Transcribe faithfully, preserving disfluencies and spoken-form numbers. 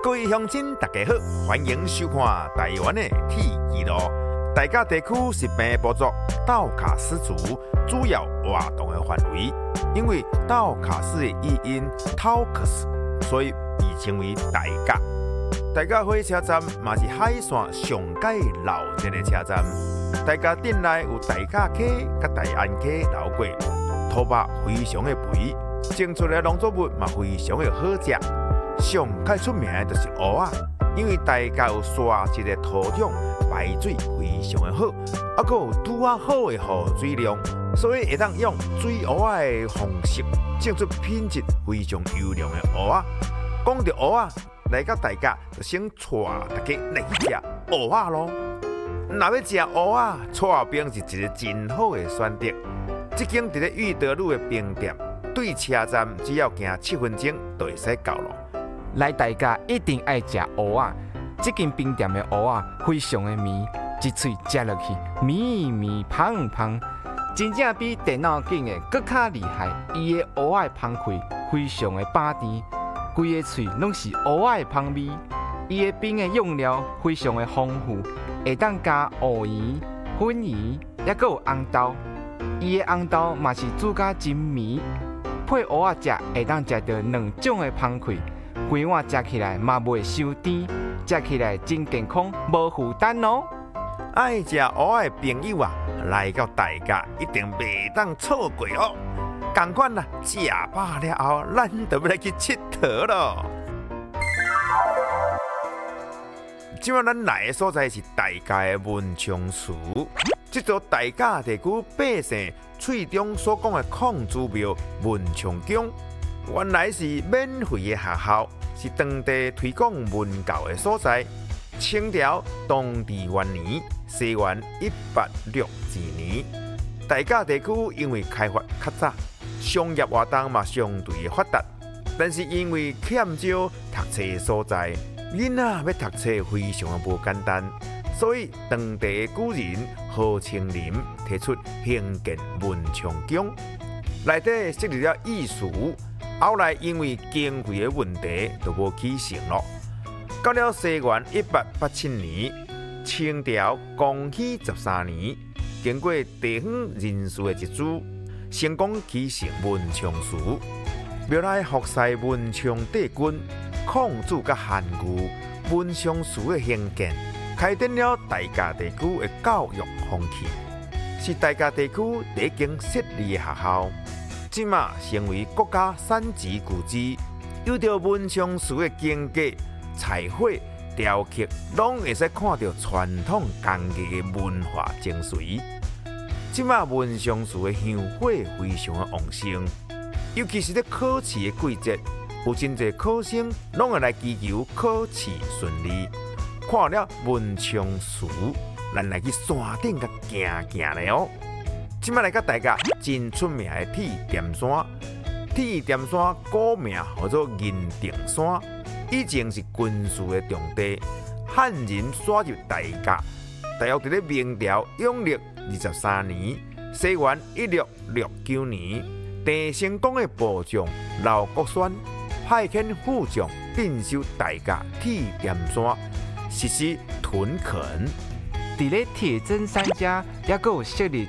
各位乡亲，大家好，欢迎收看台湾的铁纪录。大甲地区是病部族道卡斯族主要活动的范围，因为道卡斯的译音 Taukas， 所以被称为大甲。大甲火车站嘛是海线上界老一个车站。大甲镇内有大甲溪、甲大安溪流过，土肉非常的肥，种出来农作物嘛非常的好食。上较出名的就是蚵仔，因为大甲有沙质的土壤，排水非常的好，啊，阁有拄啊好的雨水量，所以会当用水蚵仔的方式种出品质非常优良的蚵仔。讲到蚵仔，来到大甲就先带大家来去食蚵仔咯。若要食蚵仔，厝后边是一个真好的选择。这间伫咧裕德路的冰店，对车站只要行七分钟就会使到咯。 来大家一定爱食蚵仔，这间冰店的蚵仔非常的绵，一喙食落去绵绵香香，真正比电脑拣的更较厉害。伊的蚵仔香气非常的饱甜，规个喙拢是蚵仔的香味。伊的冰的用料非常的丰富，会当加芋圆、粉圆，还佫有红豆。伊的红豆嘛是煮甲真绵，配蚵仔食会当食到两种的香气。规碗食起来嘛袂伤甜，食起来真健康，无负担哦。 爱食蚵仔的朋友啊，来到大甲一定袂当错过哦。同款啦，食饱了后，咱就要来去佚佗咯。今晚咱来的所在是大甲的文昌祠，这座大甲地区百姓喙中所讲的孔子庙文昌宫。原来是免费的学校，是当地推广文教的所在。清朝同治元年（西元一八六二年），大甲地区因为开发较早，商业活动嘛相对的发达，但是因为欠少读册的所在，囡仔要读册非常的无简单，所以当地的古人何清林提出兴建文昌宫，内底设立了义塾。后来因为经费的问题，就无起成咯。到了西元一八八七年，清朝光绪十三年，经过地方人士的集资，成功起成文昌祠。庙内服侍文昌帝君、孔子甲韩愈，文昌祠的兴建，开展了大甲地区的教育风气，是大甲地区第一间设立的学校。即马成为国家三级古迹，有着文昌祠的境界、彩绘、雕刻，拢会使看到传统工艺的文化精髓。即马文昌祠的香火非常的旺盛，尤其是咧考试的季节，有真侪考生拢会来祈求考试顺利。看了文昌祠，咱来去山顶甲行行咧哦。即摆来甲大家真出名的铁店山，铁店山古名叫做银锭山，以前是军事的重地，汉人刷入大甲。大约伫咧明朝永历二十三年，西元一六六九年，郑成功的部将刘国轩派遣副将镇守大甲铁店山，实施屯垦。 伫咧铁砧山遮，也佫有设立